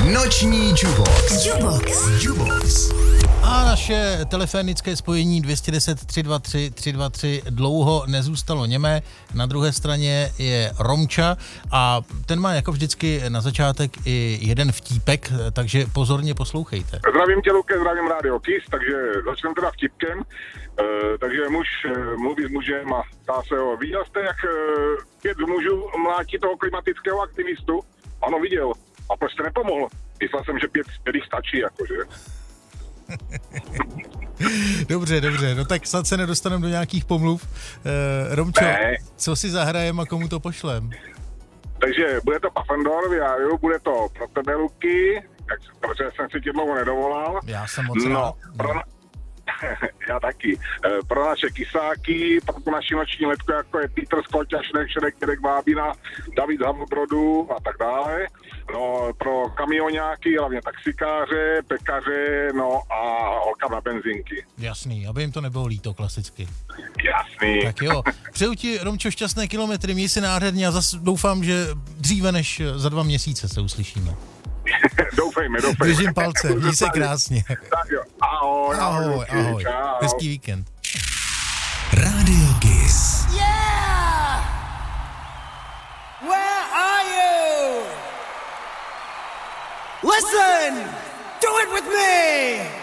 Noční Jubox. A naše telefonické spojení 210 323 323 dlouho nezůstalo němé. Na druhé straně je Romča a ten má jako vždycky na začátek i jeden vtípek, takže pozorně poslouchejte. Zdravím tě, Luke, zdravím Radio Kiss, takže začneme teda vtipkem. Takže muž mluví s mužem a ptá se ho, viděl jste, jak 5 mužů mlátí toho klimatického aktivistu? Ano, viděl. A proč jste nepomohl? Myslel jsem, že 5 skvělých stačí, jakože. Dobře, no tak snad se nedostaneme do nějakých pomluv. Romčo, co si zahrajem a komu to pošlem? Takže bude to Pafendor, já bude to pro tebe, Luky, protože jsem si tě dlouho nedovolal. Já jsem moc rád. Já taky. Pro naše kysáky, pro tu naši noční letku, jako je Petr Skoťa, Šrek, Vábina, David Havlbrodu a tak dále. No, pro kamioňáky, hlavně taxikáře, pekaře, no a holka na benzinky. Jasný, aby jim to nebylo líto klasicky. Jasný. Tak jo, přeju ti, Romčo, šťastné kilometry, měj se nádherně a zase doufám, že dříve než za 2 měsíce se uslyšíme. Doufejme. Držím palce, měj se krásně. Tak jo, ahoj. Čau. Hezký víkend. Radio Kiss. Yeah! Where are you? Listen! Do it with me!